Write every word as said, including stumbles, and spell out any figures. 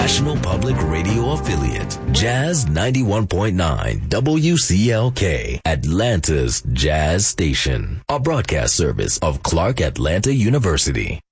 National Public Radio affiliate, Jazz ninety-one point nine W C L K, Atlanta's Jazz Station, a broadcast service of Clark Atlanta University.